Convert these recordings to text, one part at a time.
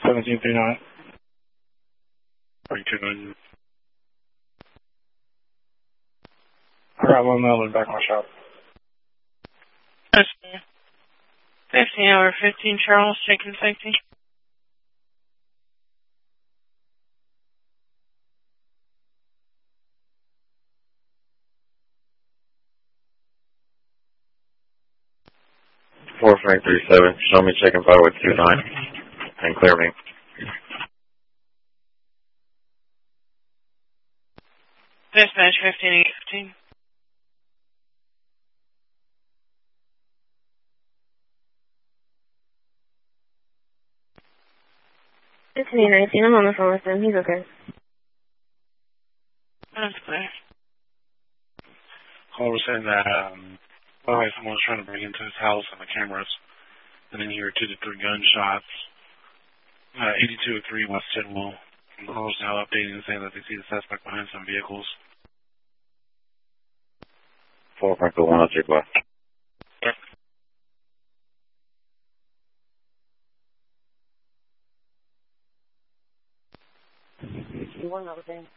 1739. 32. I got one Miller back in my shop. 15 Charles, checking safety. Four Frank 37. Show me checking 529 and clear me. Dispatch 15. 1519, I'm on the phone with him. He's okay. That's clear. Call was saying that, someone was trying to break into his house on the cameras, and then he heard 2 to 3 gunshots. 8203 West Tidwell. Call was now updating and saying that they see the suspect behind some vehicles. 4 Frank 103 West. Yep. One other thing.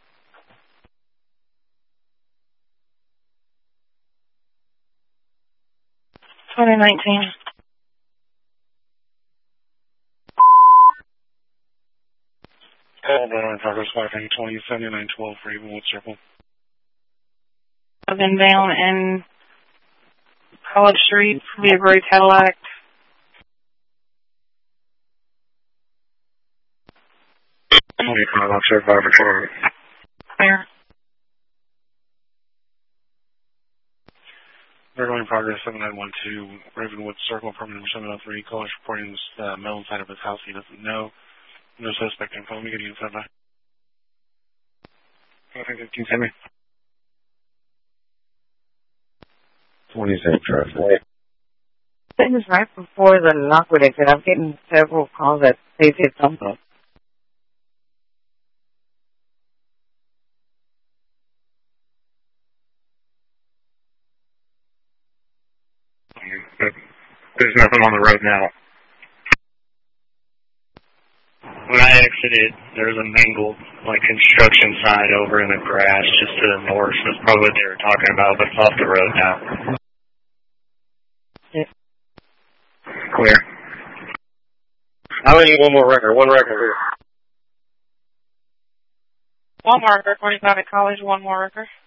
Twenty 19. Call on progress 520-7912 for Evenwood Circle. I've been down in College Street, via Gray Cadillac. I'll check 5 Clear. They're going progress 7912 Ravenwood Circle, permanent 703. Caller reporting the male inside of his house he doesn't know. No suspect info. Let me get you inside by. I think 15 send me. 27 traffic. This is right before the Lockwood exit. I'm getting several calls that they've hit something. There's nothing on the road now. When I exited, there was a mangled, construction site over in the grass just to the north. That's probably what they were talking about, but it's off the road now. Yeah. Clear. I only need one more record. One record here. One more record, 45 at College, one more record.